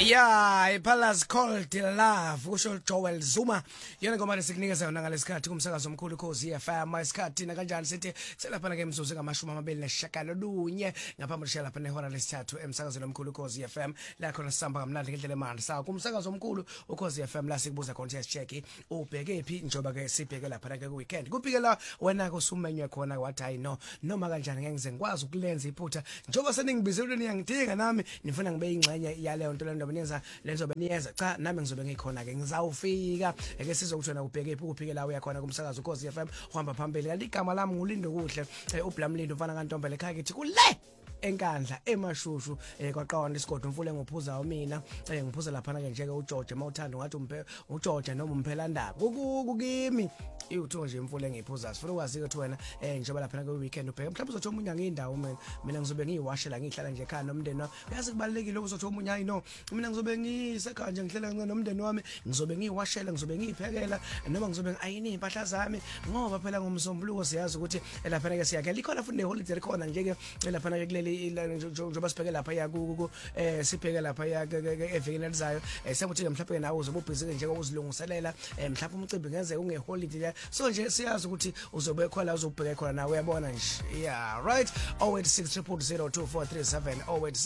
Yeah, iPalace called love kusho Joel Zuma yena ngoma lesikunikeza yona ngalesikhathi kumsakazo omkhulu Khosi FM isikhathi na kanjani sithi selapha ke emzuzu ka29 ngaphambi shela lapha nehora lesithathu emsakazweni omkhulu Khosi FM la khona sihamba kamnandi ngendlela emandi sawo kumsakazo omkhulu uKhosi FM la sikubuza khona test check ubheke phi njoba ke sibheke lapha ke weekend kuphike la wena ke usumenywe khona wathi hayi no noma kanjani ngeke ngize ngikwazi ukulenza iphutha njoba seningibizele niyangidinga nami nifuna ngibe ingxenye yaleyo nto lento benyenza lenzo beniyeza cha nami ngizobe ngikhona ke ngizawufika eke sizokuthona ubheke phi kuphike la uyakhona kumsakazo uKhosi FM uhamba phambili kanti igama lami ngulindo kuhle uBlamlindo mfana kaNtombela ekhaya kithi kule enkandla emashushu kwaqawana isigodo mfule ngophuza mina ngiphuza lapha ke nje ke uGeorge mawuthanda ngathi uGeorge noma umphela ndaba kukimi iwutho nje mfule ngiphuza sifuna ukwazi ukuthi wena njengoba lapha ke weekend ubheke mhlawumbe uzothi omunye ngindawo mina ngizobe ngiyiwashela ngihlala nje ekhaya nomndeni wami uyazi kubalekile uzothi omunye hayi no mina ngizobe ngisekhaya nje ngihlala kancane nomndeni wami ngizobe ngiyiwashela ngizobe ngiyiphekela noma ngizobe ayini impahla zami ngoba phela ngomsombuluko siyazi ukuthi lapha ke siyakhe likhona futhi neholiday likhona nje ke lapha ke kuleli njoba sibheke lapha ya ku sibheke lapha ya evekeni elizayo sekuthi mhlawumbe nawe uzobe ubhizi nje ukuzilungiselela mhlawumbe umcimbi ngeze ungeholiday so nje siyazi ukuthi uzobe khona uzobheka khona nawe uyabona nje yeah right 0860002437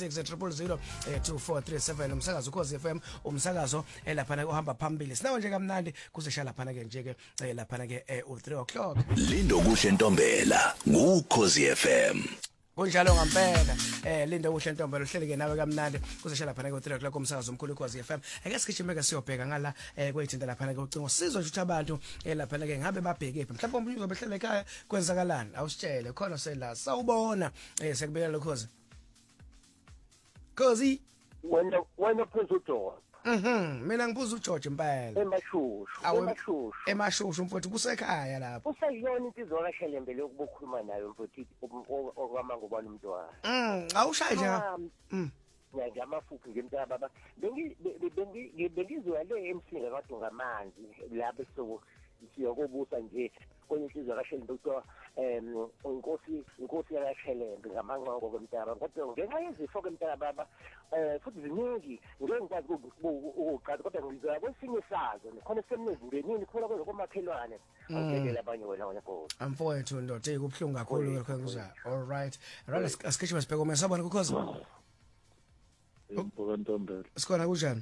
0860002437 umsakazo uKhosi FM umsakazo lapha uhamba phambili sinawo nje kamnandi kuseshala lapha ke nje ke lapha ke u3 o'clock Lindo kuhle Ntombela nguKhosi FM kunjalo ngampela lindo kuhle Ntombela uhleleke nawe kamnandi kuseshala lapha ke u3 o'clock umsakazo omkhulu uKhosi FM ake sikhishimeke siyobheka ngala kwethinta lapha ke ucingo sizwe nje ukuthi abantu lapha ke ngabe babheke phi mhlawumbe umuntu uzobe ehlele ekhaya kwenzakalani awusitshele khona sela sawubona sekubeka lokhozi Khosi wena phezulu uJohn mina ngibuza uGeorge impela emashushu emashushu mfowethu kusekhaya lapho usayiyona into izokashele mbele ukubukhuluma nayo mfowethu okwamanga ubani umntwana awushaye nje ngiyamafuku ngemntana baba bengizwa le emsinga kade ngamanzi lapho siyokubusa nje kwenye insizwa kaShele Ndodwa inkosi yaShelembe ngamanqoko kwemntaba kodwa ngenxa yezifo kwemntaba baba futhi ziningi ngeke ngikwazi ukuqala kodwa ngizwa kwesinye sazo khona semnezingeni khona kwezokomakhelwane awukekela abanye wena Nkosi amfowethu ndoda kubhlungu kakhulu lokho ngizwa all right asikhishi masibheke uma sabona kuKhosi Ntombela sikhona kunjani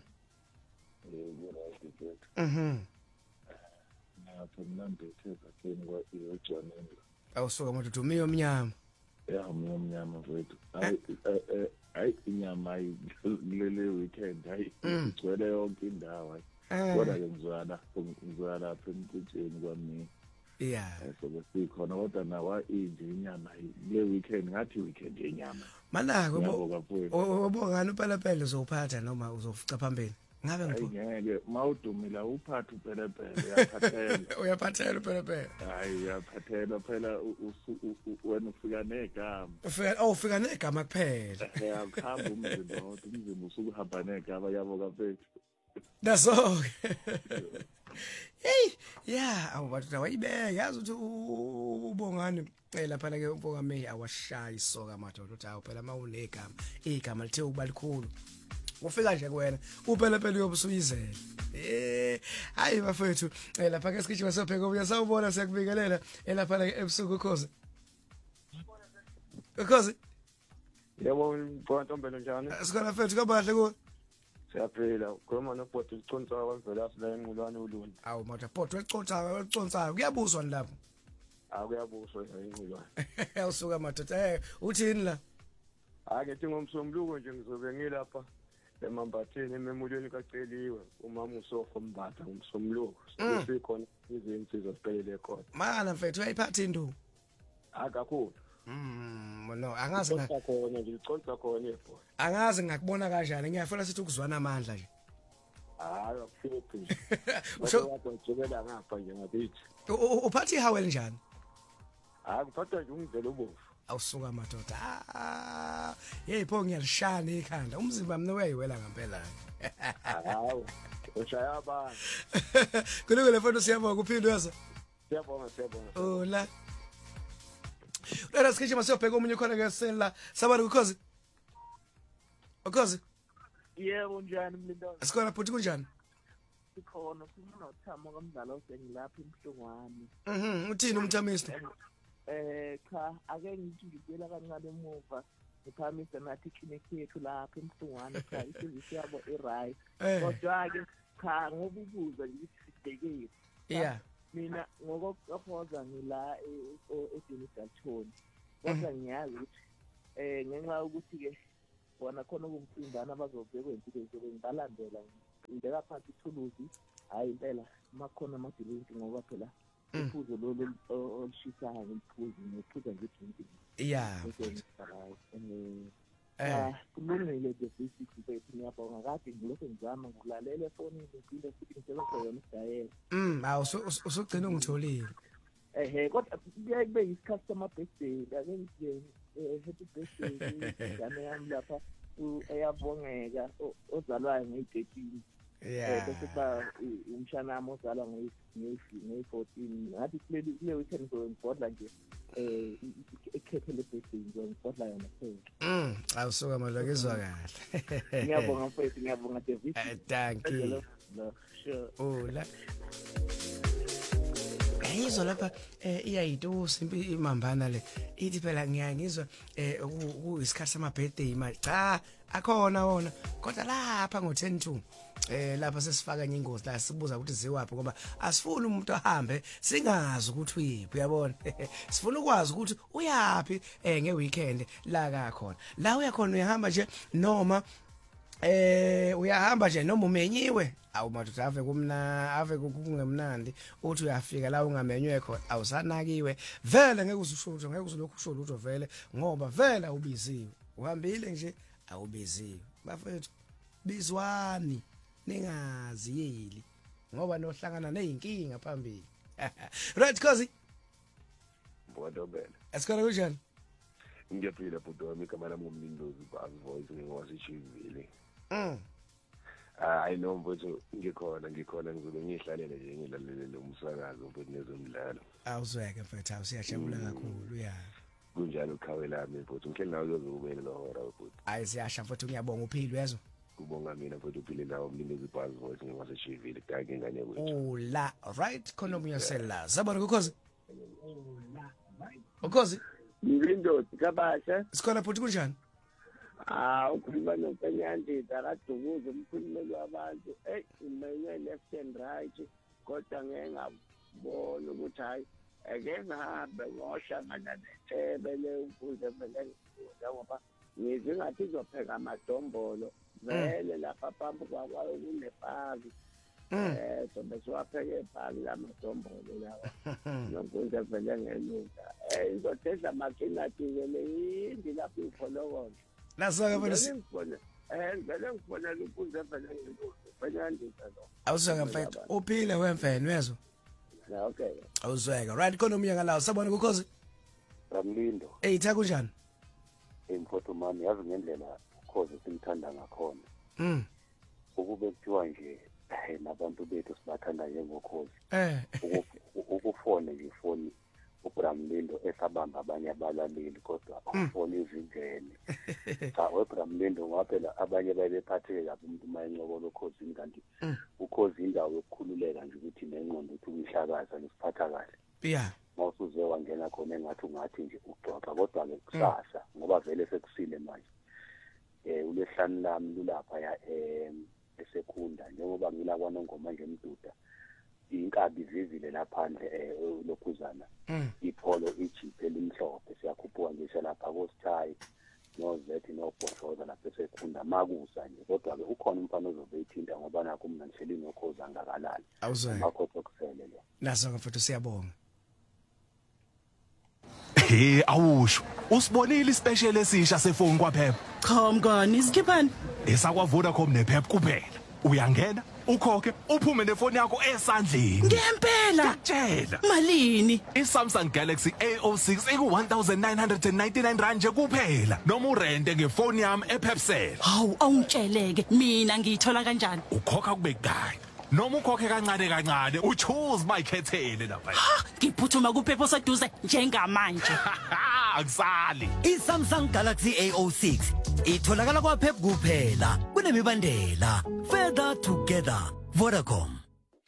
Mnambetheza kini kwa iyojanela awusuka manje umiyo omnyama ya umnyama mfowethu hayi inyama lele weekend hayi igcwele yonke indawo kodwa ke ngizwana lapha emkutsheni kwami yeah so besikhona kodwa nawa inje inyama le weekend ngathi weekend yenyama manako ubongani upelepele uzophatha noma uzofica phambili ngabe ngeke mawudumila uphatha upelepele uyaphathela upelepele hayi uyaphathela phela wena ufika negama ufika negama kuphela akuhamba umzimba usukuhamba negama yabo kaphethu that's all hey yeah awubathu wayibeka yazi ukuthi ubongani lapha ke umpokame awashaya isoka madoda uthi awu phela mawunegama igama lithe ukuba likhulu ufika nje kuwena upelepele uyobusuyizela hayi bafethu lapha ke sikhishima sopheka uyasawubona siyakubikelela lapha ke ebusuku Khosi yebo Ntombela njani sikhona mfethu kabahle ku siyaphila khoma nobhoti uconsa kwavela sila enqulwane uluntu awu manje bhoti weconsayo kuyabuzwa lapho akuyabuzwa enqulwane awusuka madoda uthini la ngithi ngomsombuluko nje ngizobe ngilapha emambatheni ememulweni kaceliwe umama uSofo Mbatha ngomsombuluko sikhona izinsizwa sibhekele khona mana mfethu uyayiphatha induku akakhulu no angazi khona nje liconsa khona ebhola angazi ngakubona kanjani ngiyafuna sithi ukuzwana amandla nje hayi akufikho nje usho wakujobela ngapha nje ngabithi uphatha ihaweli njani kuphatha nje umdlelo obovu awusuka madoda hey pho ngiyalishana ikhanda umzimba mina uyayiwela ngempela hawo ushaya abantu kulungile mfowethu siyabonga kuphindwe yaza siyabonga ola sikhishima siyobheka omunye khona ke sela sabani kuKhosi Yebo njani Mlindolo? Asikhona futhi kunjani? Sikhona sinothamo kamdlalo sengilapha emhlongwami. Uthini umthamisi? Cha ake ngithi ngibuyela kancane emuva. Ngiphamise nathi clinic yethu lapha emhlongwami cha isizwe yabo right. Kodwa ke cha ngoba ubuza ngithi sidekile. Yeah. Mina ngokuqaphoza ngila eDunitton. Kodwa ngiyazi ukuthi ngenxa ukuthi ke bona khona kumcindana abazobhekwa impilo zobe ngibalandela ngibeka phansi ithuluzi hayi impela makhona amadilink ngoba phela iphuzo lo olishisayo ngiphuza ngiphuza ngidrinki yeah kulungile ke basic bethu ngiyabonga kade ngilokho ngizama ngilalela efonini ngiphinda futhi ngisebenzisa yona isayela hawu usugcina ungitholile kodwa kuyaye kube yisikhathi sama-birthday ake nje happy birthday ngane yami lapha uyabongeka ozalwayo nge-13 bese kuba umshanami ozalwa nge-14 ngathi kule weekend ngizobhodla nje ekhethe le-birthday ngizobhodla yona phela awusuka manje ngizwa kahle ngiyabonga mfethu ngiyabonga David thank you sure la ngizwa lapha iyayitosa imambana le ithi phela ngiyangizwa kuyisikhathi sama birthday imali cha akhona wona kodwa lapha ngo10 lapha sesifaka ingozi la sibuza ukuthi ziwaphi ngoba asifuni umuntu ahambe singazi ukuthi uyiphi uyabona sifuna ukwazi ukuthi uyapi ngeweekend la kakhona la uyakhona uyahamba nje noma uyahamba nje noma umenyiwe awumathi ave kungemnandi uthi uyafika la ungamenywe khona awusanakiwe vele ngeke uzusho ngeke uzulokhu usho lutho vele ngoba vele awubiziwe uhambile nje awubiziwe bafethu bizwani ningaziyeli ngoba nohlangana nezinkinga phambili right cause Mbodobela asikhona kunjani ngiyaphila bhuti wami igama lami ngumlindozi Buzz Voice ngingwasishivile I know mfowethu ngikhona ngizobe ngihlalele nje ngilalele umsakazo mfowethu nezomdlalo awuzweke mfethu awusiyajabula kakhulu ya kunjalo ukhawe lami mfowethu ngihleli nawe uzobuyela lo hora mfowethu ayi siyasha mfethu ngiyabonga uphile yezo kubonga mina mfowethu uphile nawe umlindozi Buzz Voice ngingwasishivile kanti ingane wethu la right khona umyosela zabona ukhozi ukhozi Mlindozi kabasha sikhona futhi kunjani ukhuluma noPenyandida kaDukuze umkhulumeli wabantu umenye left and right kodwa ngeke ngabona ukuthi hayi ake ngabe ngohlangana nethebe le ukuze vele ngoba ngizwe ngathi izopheka amadombolo vele lapha phambi kwakwayo kunepaki so bese wapheke epaki lamadombolo lawa nokuze vele ngeluka izodedla makinati-ke leyindi lapho ikholokolo nasaka vele ngibonela ukuze vele ngeluka Penyandida lo awuzweka mfethu uphile wemfene wezwa okay awuzweka right khona umnyaka lawo sabona ukhozi Ramlindo itha kunjani mfowethu mami yazi ngendlela ukhozi simthanda ngakhona ukube kuthiwa nje nabantu bethu sibathanda njengokhozi ukufone nje ifoni uBramlindo esabamba abanye abalaleli kodwa ufone izingene cha weBramlindo ngaphela abanye bayephatheke kabi umuntu mayenqobo ukhozi kanti ukhozi indawo yokukhululeka nje ukuthi nengqondo uthi uyihlakaza nesiphatha kahle yeah mawusuze wangena khona engathi nje uxoxa kodwa ke kusasa ngoba vele sekusile manje ulehlani lami lulapha ya esekhunda njengoba ngila kwanongoma nje emduda inkabi zizile laphandle lokhuzana ipholo ijipe elimhlophe siyakhuphuka ngisho lapha koSithayi noZethi noBhoshoza lapha esekhunda makusa nje kodwa ke ukhona umfana ozobe ithinta ngoba nakho mina ngihleli nokhoza ngakalali makho kusele lo naso mfethu siyabonga awusho usibonile ispecial esisha sefoni kwaphepha cha mngani isikhiphani esakwa Vodacom nePep kuphela uyangena ukhokhe uphume nefoni yakho esandleni ngempela tshela malini iSamsung Galaxy A06 eku1999 rand nje kuphela noma urente ngefoni yami ePepcell hawu awungitsheleke mina ngiyithola kanjani ukhokha kube kudala noma ukhokhe kancane uchoose mayikhethele lapha ngiphuthuma kuphepho seduze njengamanje akusali iSamsung Galaxy A06 itholakala kwaPep kuphela kunemibandela. Further together. Vodacom.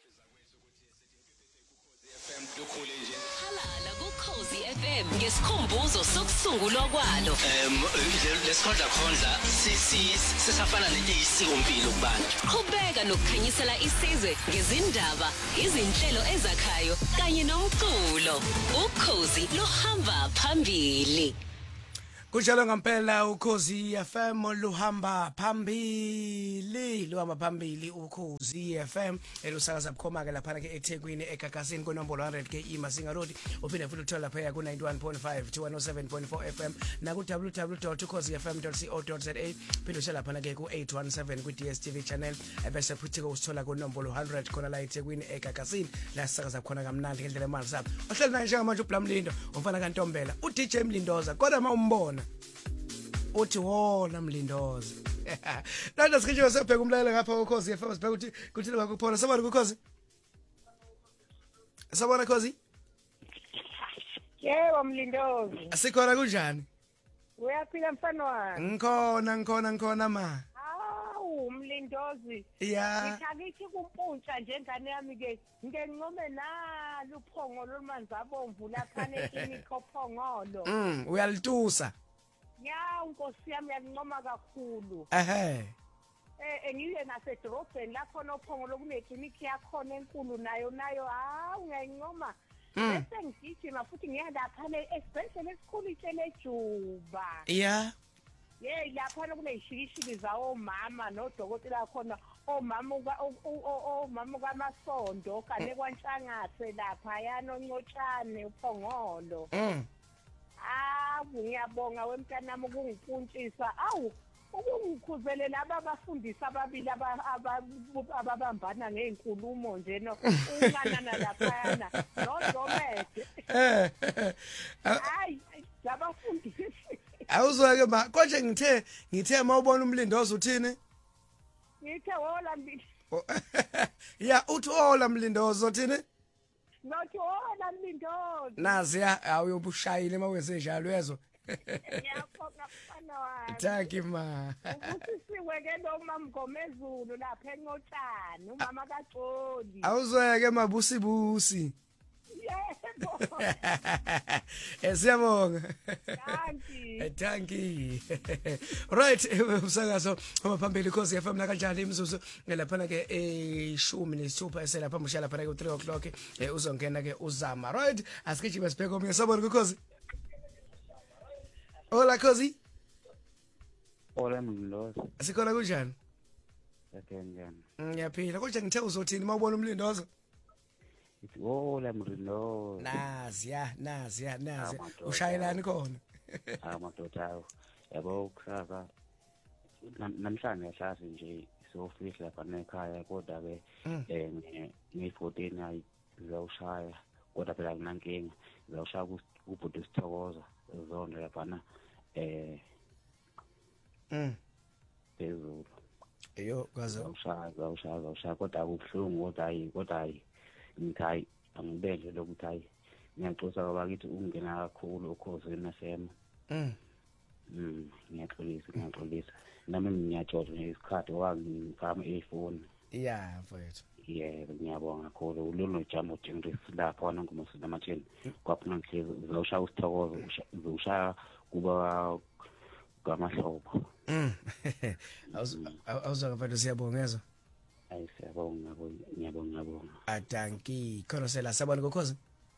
Halala kuKhosi FM ngesikhumbuzo sokusungulwa kwalo. lesikhondla sisafana nesikompilo kubantu. Qhubeka nokukhanyisela isizwe ngezindaba, izinhlelo ezakhayo kanye nomculo. Ukhosi luhamba phambili. Kunjalo ngempela ukhozi FM luhamba phambili ukhozi FM elusakaza bukhoma ke lapha ke eThekwini eGagasini kunombolo 100 ke iMasinga Road uphinde futhi uthola lapha ku 91.5 to 107.4 FM na ku www.ukhozifm.co.za phinde ushala lapha ke ku 817 ku DStv channel ebese futhi ke usithola kunombolo 100 khona la eThekwini eGagasini la sisakaza khona kamnandi ngendlela emali sabo ohleli naye njengamanje uBlamlindo umfana kaNtombela uDJ Mlindoza kodwa mawumbona uthi wona Mlindoza landa sikhiwe sebheka umlayela ngapha ukhozi FM sibheka ukuthi kuthini kwakuphona sabona ukhozi sabona khozi yebo Mlindozi asikhona kunjani uyaphila mfana wami ngikhona ma awu Mlindozi ngithakithi kumpuntsha njengane yami ke ngencome nalo uphongo lomanzi abomvu lapha nekini khophongolo uyalitusa Nkosi yami yancoma kakhulu. Ngiye nasedrobheni lapho nophongo lokunekliniki yakhona enkulu nayo ngiyayincoma. Bese ngigijima futhi ngiya lapha esibhedlela esikhulu leJuba. Lapha kunezishikishiki zawo mama nodokotela khona omama kaMasondo kane kwaNtshangase lapha yanoNcotshane uphongolo. Ngiyabonga wemntanami ukungimpuntshisa ukungikhuzele laba abafundisi ababili ababambana ngeenkulumo nje unganana laphana noDomede labafundisi awuzweke ma konje ngithe mawubona uMlindoza uthini ngithe wola Mlindoza uthi wola Mlindoza uthini Nothi wona Mlindoza nazi awuyobushayile mawenze njalo yezwa ngiyabonga mfana wami thank you ma ukuthi siweke lo mama Mgomezulu lapha eNcotshane umama kaXoli awuzweke mabusibusi yebo siyabonga thank you right umsakazo phambili khosi FM na kanjani imizuzu lapha ke 16 eselapha mshala lapha ke 3 o'clock uzongena ke uzama right asikijime sibheke omnye sabona ukhosi hola khosi hola Mlindoza asikhona kunjani njani ngiyaphila konje ngithe uzothini mawubona uMlindoza hola Mlindoza nazi ushayelani khona amadoda yabo kusasa namhlanje yahlasi nje sofihla lapha nekhaya kodwa ke ngi14 ayi zawushaya kodwa phela nginankinga zawushaya ubhuti Sithokoza zonke lapha phezulu kwaze zawushaya kodwa kubuhlungu kodwa ayi ngithi angibendle lokuthi hayi ngiyaxoxa kwabakithi ungena kakhulu ukhozi nasema ngiyaxolisa nami ngiyajola ngesikhathi ngifama ifoni mfowethu yebo ngiyabonga kakhulu ulono jamo jengisi lapha wona ngomosini amatheni kwaphuma ngihlezi zawushaya uSithokoza ushaya kuba kamahlobo awuzwa mfowethu siyabongezwa ayi siyabonga ngiyabonga adanki khona sela sabona ukhozi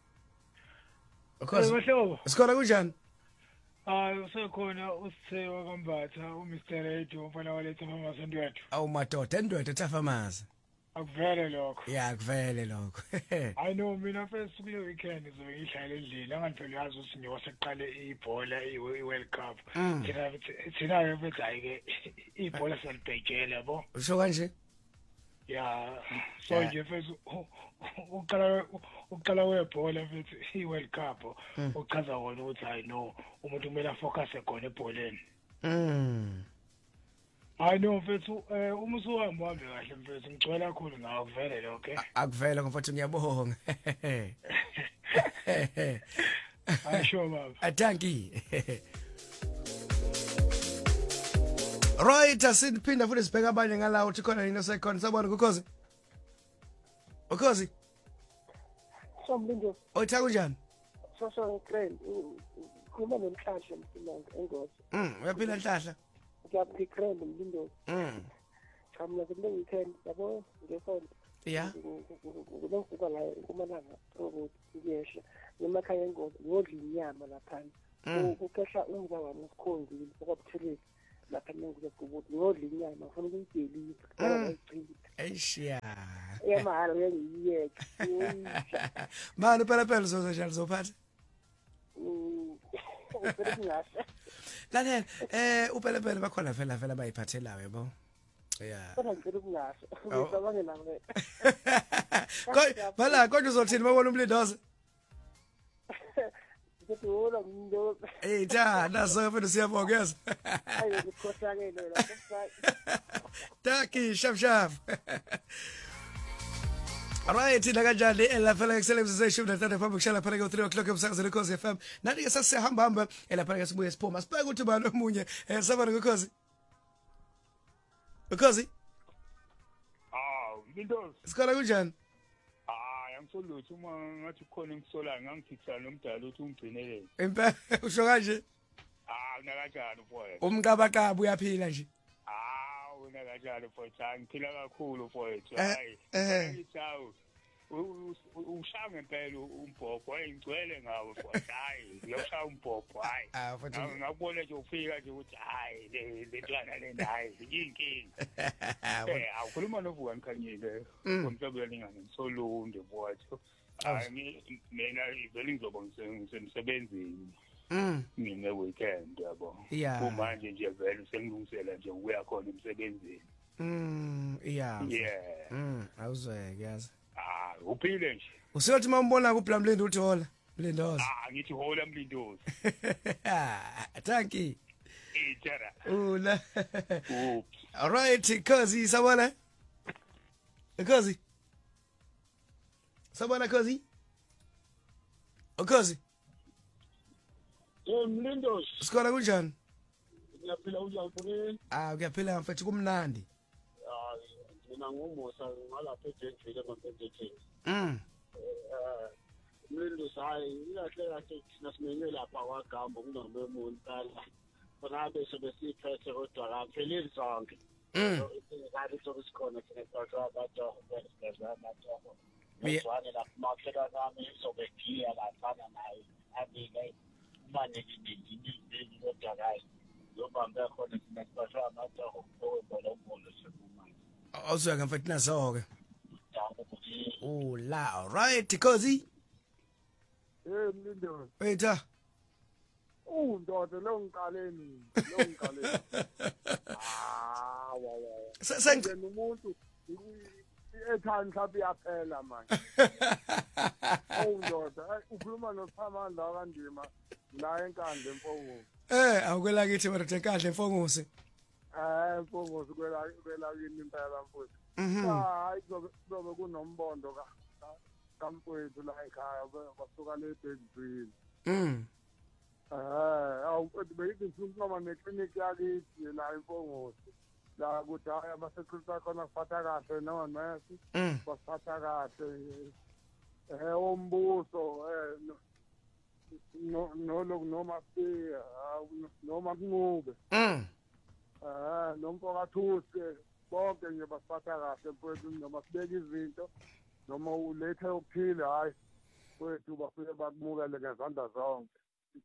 Mhlobo sikhona kunjani usekhona usithe Kambatha uMr Radio umfana waletha mama sendwethu madoda endwethu tafamaza akuvele lokho kuvele lokho I know mina first kule weekend zobe ngihlala endlini angangiphela yazi ukuthi ngiwaseqale ibhola iWorld Cup thina bethi ayike ibhola selibhekele yabo usho kanje so nje first uqala webhola mfethu iWorld Cup uchaza wona ukuthi hayi no umuntu kumele afocus khona ebholeni hayi no mfethu uma usuhambe kahle mfethu ngicwela kakhulu ngawo kuvele lokho akuvele mfethu ngiyabonga ayisho baba atanki Right, asiphinda futhi sibheka abanye ngala uthi khona yini osekhona sabona ukhozi. Ukhozi. Somlindo. Otha kunjani? So grand. Kuma nomhlahla mfilanga engozi. Uyaphila Nhlahla? Ngiyaphila grand mlindo. Kamla kule weekend yabo ngefoni. Yeah. Ngikuba la kumalanga robot ngiyesha. Ngemakhaya engozi ngodla inyama lapha. Ukehla umza wami sikhonzile okwabuthele lapha nengukuthi ngodla inyama ufuna ukuyideliza kana ichitha. Aisha. Yemali ngiyeke. Manje phela uzozajala zophatha. Lalela uphela bakhona vela bayiphathelayo yabo. Yeah. Kodwa ngicela ukungasho. Ngicabanga nawe. Kodwa uzothini babona umlindoze? Ngithola umndo. Naso phela siyabonga yazi. Ayi ngikhohlakele la. Taki shaf. Alright, ina kanjani elafela excellence nathatha phambi kushala phela ngo 3 o'clock emsakazweni Khosi FM. Nathi ke sasihamba elapha sibuye siphuma. Sibheke ukuthi bani omunye sabona ngekhosi. Ukhosi? Windows. Sikhala kunjani? Angisolutho uma ngathi khona ngisola ngangithithana nomdala uthi ungcinelele. Impela usho kanje? Unakanjani mfowethu? Umqabaqaba uyaphila nje. Unakanjani mfowethu? Ngiphila kakhulu mfowethu. Hayi. Ushaya ngempela umbhobho ayingcwele ngawo mfowethu. Hayi, uyoshaya umbhobho hayi. Ngakubona nje ufika nje ukuthi hayi lehlana lena hayi inkinga. Awukhuluma novuka ngikhanyile. Ngomhlabeni ngane ngisolunde mfowethu. Mina ivele ngizoba ngisemsebenzini. Ngine weekend yabo. Kumanje nje vele sengilungisela nje ukuya khona emsebenzini. Yeah. Awuzweke yazi. Uphile nje. Usiyothi mambona kupla Mlindo uthi hola. Mlindoze. Ngithi hola Mlindoze. Thank you. Tjara. Ula. All right, Khosi sabona. Khosi. Sabona Khosi. Khosi. Mlindoze. Sikhola kunjani? Ngiyaphila unjani? Kuyaphila mfethu kumnandi. Mina ngomusa ngalapha eJenjile ngempethetheni. Mlindoze hayi ilahle thina simenye lapha kwaGambo kunomuntu kala. Bona bese besiphethe kodwa la pheleli zonke. Ngathi sokusikhona thina sibazwa abantu besizwa abantu. Ngizwane lapha makhela nami sobegiya laphana naye. Abike manje ngidingi kodwa hayi. Yobambe khona thina sibazwa abantu okubona umuntu semumanje. Awuzweka mfethu nazo ke. La, right Khosi. Mlindo. Wetha. Ndoda lo ngiqaleni. Sengithi umuntu ethanda mhlawumbe iyaphela manje. Ndoda ukhuluma noSamandla akandima la enkandla emfongo. Awukwela kithi wena enkandla emfongosi. Emfongosi kwela kini impela mfowethu. Hayi kuzobe kunombondo kamfowethu la ekhaya basuka le Benzini. Beyithi ngifuna neclinic yakithi la emfongosi. La kuthi hayi abasekhulisa khona siphatha kahle nonesi. Basiphatha kahle. Umbuso noma siya noma kunqube. Nompokathusi bonke nje basiphatha kahle mfowethu noma sibeka izinto noma ulethe ukuphila hayi mfowethu bafike bakumukele ngezandla zonke.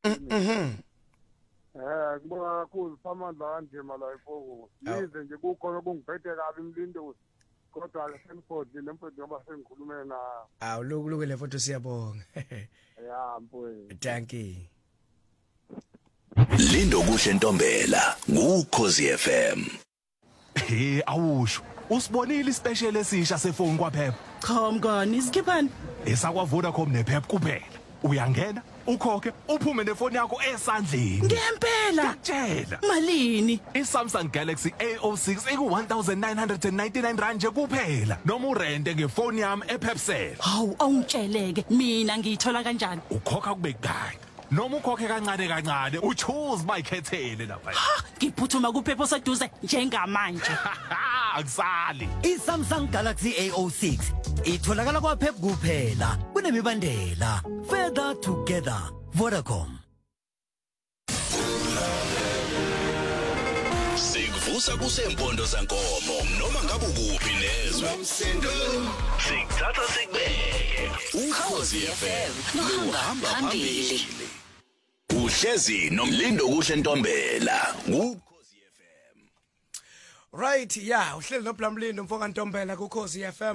Kubonga kakhulu Samandla kanjema la emfongo. Yize nje kukhona okungiphethe kabi Mlindozi. Kodwa ke senifodile mfowethu ngoba sengikhulume na. Luke le photo siyabonga. Mfowethu. Thank you. Lindo kuhle Ntombela nguKhosi FM. Awusho usibonile ispecial esisha sefoni kwaphepha. Cha mngani isikhiphani? Esakwa Vodacom nePep kuphela. Uyangena ukhokhe uphume nefoni yakho esandleni. Ngempela. Tshela. Malini? iSamsung Galaxy A06 eku1999 rand nje kuphela. Noma urente ngefoni yami ePepcell. Hawu awungitsheleke mina ngiyithola kanjani? Ukhokha kube kudala. noma ukhokhe kancane kancane uchoose mayikhethele lapha ngiphuthuma kuphepho seduze njengamanje akusali iSamsung Galaxy A06 itholakala kwaPep kuphela kunemibandela further together Vodacom Sikuvusa kusempondo sankomo noma ngabe ukuphi nezwe umsindo sikuthatha sikubeke Ukhozi FM uhamba phambili uhlezi nomlindo kuhle Ntombela Right, yeah, uhleli noBlamlindo mfoka Ntombela kuKhosi FM.